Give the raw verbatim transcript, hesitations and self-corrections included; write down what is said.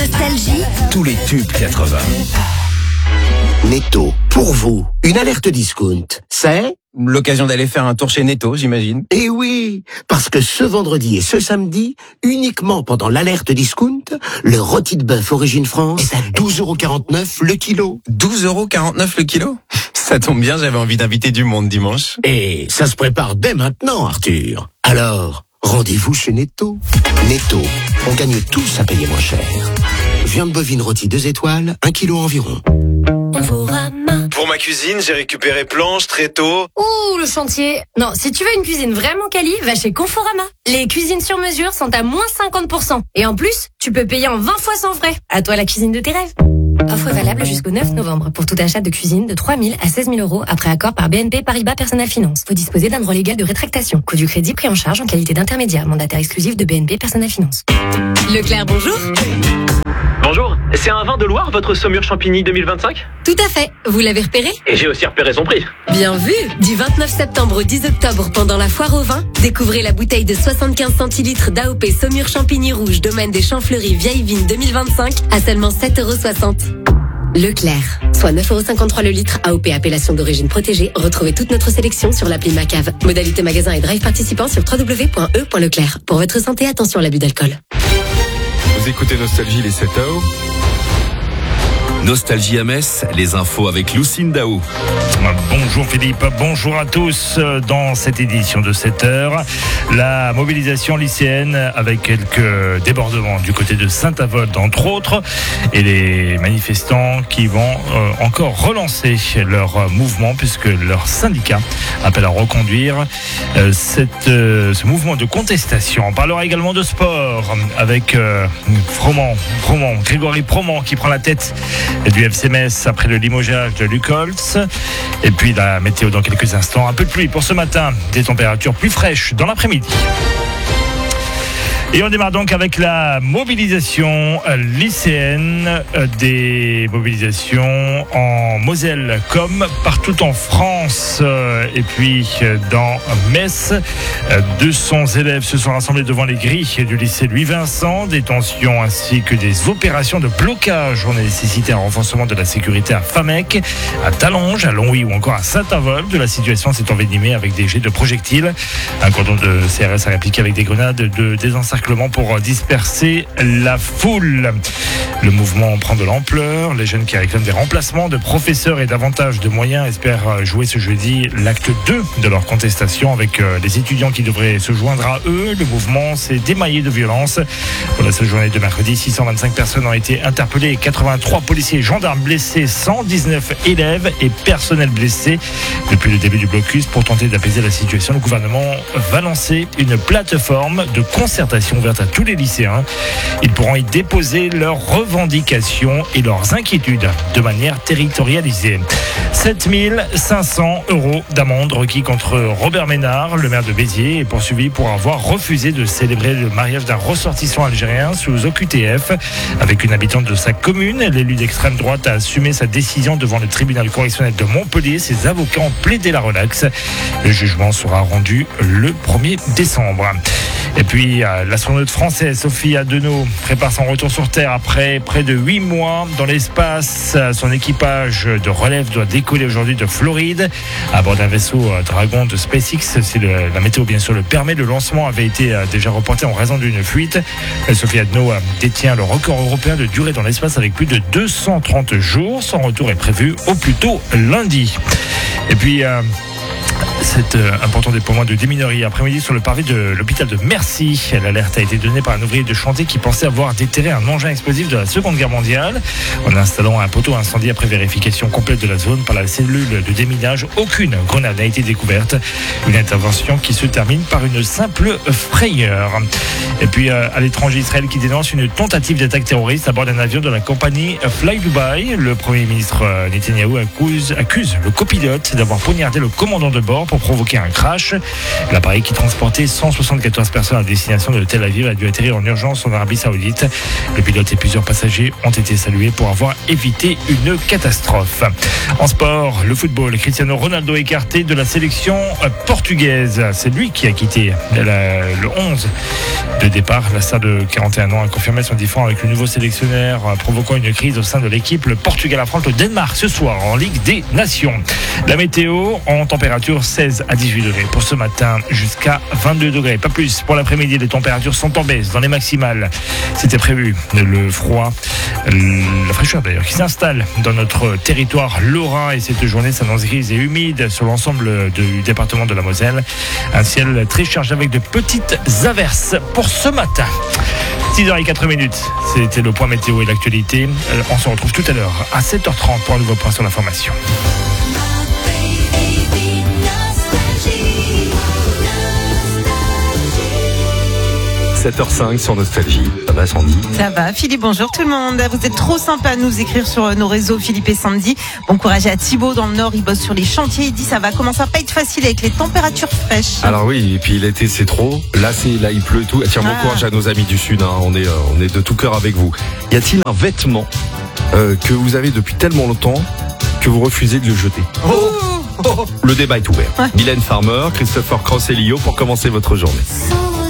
Nostalgie, tous les tubes quatre-vingts. Netto, pour vous, une alerte discount, c'est l'occasion d'aller faire un tour chez Netto, j'imagine. Eh oui, parce que ce vendredi et ce samedi, uniquement pendant l'alerte discount, le rôti de bœuf Origine France est à douze euros quarante-neuf le kilo. douze euros quarante-neuf le kilo ? Ça tombe bien, j'avais envie d'inviter du monde dimanche. Et ça se prépare dès maintenant, Arthur. Alors, rendez-vous chez Netto. Netto, on gagne tous à payer moins cher. Viande bovine rôtie deux étoiles, un kilo environ. Pour ma cuisine, j'ai récupéré planches, tréteaux. Ouh, le chantier. Non, si tu veux une cuisine vraiment quali, va chez Conforama. Les cuisines sur mesure sont à moins cinquante pour cent. Et en plus, tu peux payer en vingt fois sans frais. À toi la cuisine de tes rêves. Offre valable jusqu'au neuf novembre pour tout achat de cuisine de trois mille à seize mille euros après accord par B N P Paribas Personal Finance. Faut disposer d'un droit légal de rétractation. Coût du crédit pris en charge en qualité d'intermédiaire. Mandataire exclusif de B N P Personal Finance. Leclerc, bonjour. Bonjour, c'est un vin de Loire, votre Saumur Champigny deux mille vingt-cinq ? Tout à fait, vous l'avez repéré ? Et j'ai aussi repéré son prix. Bien vu. Du vingt-neuf septembre au dix octobre, pendant la foire au vin, découvrez la bouteille de soixante-quinze centilitres d'A O P Saumur Champigny Rouge, domaine des Champs Fleuris, Vieille Vigne deux mille vingt-cinq, à seulement sept euros soixante. Leclerc, soit neuf euros cinquante-trois le litre, A O P appellation d'origine protégée. Retrouvez toute notre sélection sur l'appli Macave. Modalité magasin et drive participant sur w w w point e point leclerc. Pour votre santé, attention à l'abus d'alcool. Vous écoutez Nostalgie les sept heures. Nostalgie à Metz, les infos avec Lucine Daou. Bonjour Philippe, bonjour à tous. Dans cette édition de sept heures, la mobilisation lycéenne avec quelques débordements du côté de Saint-Avold entre autres, et les manifestants qui vont euh, encore relancer leur mouvement puisque leur syndicat appelle à reconduire euh, cette, euh, ce mouvement de contestation. On parlera également de sport avec euh, Froment, Froment, Grégory Froment qui prend la tête du F C Metz après le limogeage de Luc Holtz. Et puis la météo dans quelques instants. Un peu de pluie pour ce matin, des températures plus fraîches dans l'après-midi. Et on démarre donc avec la mobilisation lycéenne, des mobilisations en Moselle comme partout en France. Et puis dans Metz, deux cents élèves se sont rassemblés devant les grilles du lycée Louis Vincent. Des tensions ainsi que des opérations de blocage ont nécessité un renforcement de la sécurité à Famec, à Talange, à Longwy ou encore à Saint-Avold. La situation s'est envenimée avec des jets de projectiles. Un cordon de C R S a répliqué avec des grenades de désencerclement pour disperser la foule. Le mouvement prend de l'ampleur. Les jeunes qui réclament des remplacements de professeurs et davantage de moyens espèrent jouer ce jeudi l'acte deux de leur contestation avec les étudiants qui devraient se joindre à eux. Le mouvement s'est démaillé de violence. Pour la seule journée de mercredi, six cent vingt-cinq personnes ont été interpellées, quatre-vingt-trois policiers et gendarmes blessés, cent dix-neuf élèves et personnels blessés. Depuis le début du blocus, pour tenter d'apaiser la situation, le gouvernement va lancer une plateforme de concertation ouverte à tous les lycéens. Ils pourront y déposer leurs revendications et leurs inquiétudes de manière territorialisée. sept mille cinq cents euros d'amende requis contre Robert Ménard, le maire de Béziers, est poursuivi pour avoir refusé de célébrer le mariage d'un ressortissant algérien sous O Q T F avec une habitante de sa commune. L'élu d'extrême droite a assumé sa décision devant le tribunal correctionnel de Montpellier. Ses avocats ont plaidé la relaxe. Le jugement sera rendu le premier décembre. Et puis, l'astronaute française Sophie Adenau prépare son retour sur Terre après près de huit mois dans l'espace. Son équipage de relève doit décoller aujourd'hui de Floride à bord d'un vaisseau Dragon de SpaceX. Si le, la météo bien sûr le permet, le lancement avait été déjà reporté en raison d'une fuite. Sophie Adenau détient le record européen de durée dans l'espace avec plus de deux cent trente jours. Son retour est prévu au plus tôt lundi. Et puis... Euh, C'est euh, important déploiement de déminerie après-midi sur le pavé de l'hôpital de Mercy. L'alerte a été donnée par un ouvrier de chantier qui pensait avoir déterré un engin explosif de la Seconde Guerre mondiale. En installant un poteau incendie après vérification complète de la zone par la cellule de déminage, aucune grenade n'a été découverte. Une intervention qui se termine par une simple frayeur. Et puis euh, à l'étranger, Israël qui dénonce une tentative d'attaque terroriste à bord d'un avion de la compagnie Fly Dubai. Le Premier ministre euh, Netanyahou accuse, accuse le copilote d'avoir poignardé le commandant de bord pour provoquer un crash. L'appareil qui transportait cent soixante-quatorze personnes à destination de Tel Aviv a dû atterrir en urgence en Arabie Saoudite. Le pilote et plusieurs passagers ont été salués pour avoir évité une catastrophe. En sport, le football, Cristiano Ronaldo écarté de la sélection portugaise. C'est lui qui a quitté la, le onze de départ. La star de quarante et un ans a confirmé son différend avec le nouveau sélectionneur, provoquant une crise au sein de l'équipe. Le Portugal affronte le Danemark ce soir en Ligue des Nations. La météo en température seize à dix-huit degrés pour ce matin, jusqu'à vingt-deux degrés. Pas plus pour l'après-midi, les températures sont en baisse dans les maximales. C'était prévu. Le froid, la fraîcheur d'ailleurs, qui s'installe dans notre territoire lorrain, et cette journée s'annonce grise et humide sur l'ensemble du département de la Moselle. Un ciel très chargé avec de petites averses pour ce matin. six heures zéro quatre minutes, c'était le point météo et l'actualité. On se retrouve tout à l'heure à sept heures trente pour un nouveau point sur l'information. sept heures cinq sur Nostalgie. Ça va, Sandy? Ça va, Philippe, bonjour tout le monde. Vous êtes trop sympa à nous écrire sur nos réseaux, Philippe et Sandy. Bon courage à Thibaut dans le Nord, il bosse sur les chantiers. Il dit ça va commencer à pas être facile avec les températures fraîches. Alors oui, et puis l'été c'est trop. Là c'est là il pleut et tout. Tiens, bon Ah. courage à nos amis du Sud. Hein. On est euh, on est de tout cœur avec vous. Y a-t-il un vêtement euh, que vous avez depuis tellement longtemps que vous refusez de le jeter? Le débat est ouvert. Ouais. Mylène Farmer, Christopher Cross et Lio pour commencer votre journée. Sans